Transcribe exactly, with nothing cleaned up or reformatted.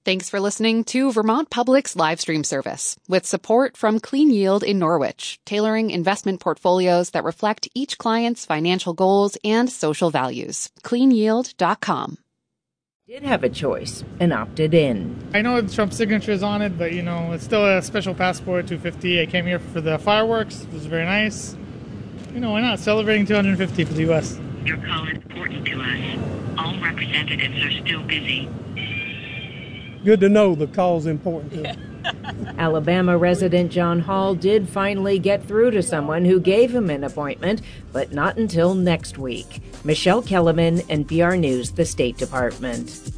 Thanks for listening to Vermont Public's live stream service with support from Clean Yield in Norwich, tailoring investment portfolios that reflect each client's financial goals and social values. clean yield dot com. Did have a choice and opted in. I know Trump's signature is on it, but you know, it's still a special passport, two hundred fifty. I came here for the fireworks. It was very nice. You know, why not? Celebrating two hundred fifty for the U S. Your call is important to us. All representatives are still busy. Good to know the call's important to us. Alabama resident John Hall did finally get through to someone who gave him an appointment, but not until next week. Michelle Kellerman, N P R News, the State Department.